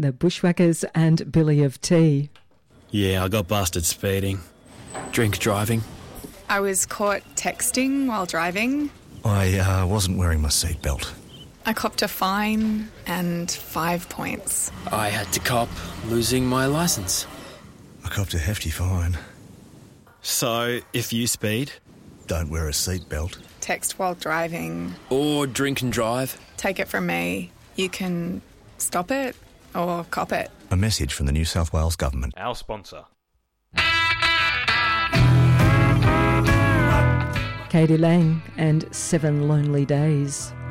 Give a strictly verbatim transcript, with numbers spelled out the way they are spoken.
the Bushwhackers and Billy of Tea. Yeah, I got busted speeding. Drink driving. I was caught texting while driving. I uh, wasn't wearing my seatbelt. I copped a fine and five points. I had to cop losing my licence. I copped a hefty fine. So, if you speed? Don't wear a seatbelt. Text while driving. Or drink and drive? Take it from me. You can stop it or cop it. A message from the New South Wales Government. Our sponsor. Katie Lang and Seven Lonely Days.